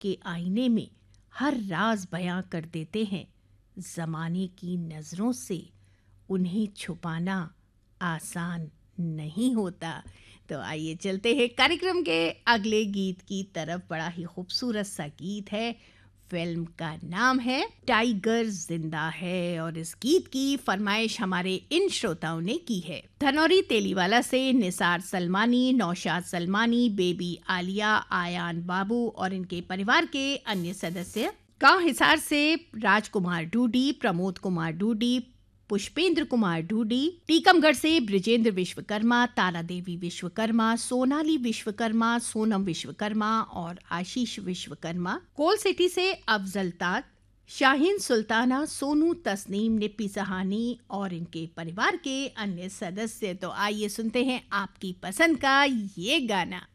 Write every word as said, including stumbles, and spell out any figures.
के आईने में हर राज बयां कर देते हैं। ज़माने की नज़रों से उन्हें छुपाना आसान नहीं होता। तो आइए चलते हैं कार्यक्रम के अगले गीत की तरफ। बड़ा ही खूबसूरत सा गीत है। फिल्म का नाम है टाइगर जिंदा है और इस गीत की फरमाइश हमारे इन श्रोताओं ने की है। धनौरी तेलीवाला से निसार सलमानी, नौशाद सलमानी, बेबी आलिया, आयान बाबू और इनके परिवार के अन्य सदस्य। गांव हिसार से राजकुमार डूडी, प्रमोद कुमार डूडी, पुष्पेंद्र कुमार डूडी, टीकमगढ़ से ब्रिजेंद्र विश्वकर्मा, तारा देवी विश्वकर्मा, सोनाली विश्वकर्मा, सोनम विश्वकर्मा और आशीष विश्वकर्मा। कोल सिटी से अफजल ताज, शाहीन सुल्ताना, सोनू तस्नीम, निप्पी सहानी और इनके परिवार के अन्य सदस्य। तो आइए सुनते हैं आपकी पसंद का ये गाना।